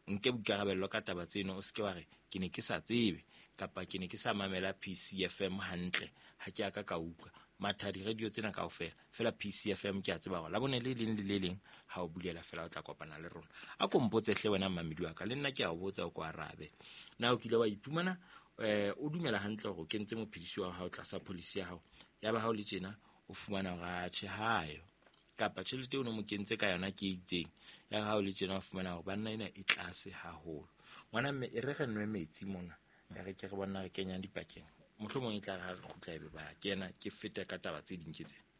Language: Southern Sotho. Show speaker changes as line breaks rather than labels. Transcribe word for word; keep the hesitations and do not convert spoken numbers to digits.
nke boikarabello ka taba tseno, o se ke wa re ke ne ke sa tsebe kapa ke ne ke sa mamela P C F M hantle ha ke aka ka utlwa matha di radio tsena kaofela fela P C F M ke a tseba hore la bone le leng le le leng ha o bulela fela o tla kopana le rona. A ko mpotse hle wena mamedi wa ka, le nna ke a o botsa o ko arabe. Na o kile wa iphumana eh o dumela hantle hore o kentse mophedisi wa hao tla sa policy ya hao, ya ba ha o le tjena o fumana hore a tjhe hayo kapa tjhelete o no mo kentse ka yona ke itseng, ya ha o le tjena o fumana hore banna ena e tlase haholo. Ngwana mme e re re nwe metsi mona ya re ke re bona re kenya dipakeng, mohlomong e tla re ha re kgutla ebe ba kena ke fete ka taba tse ding ke tse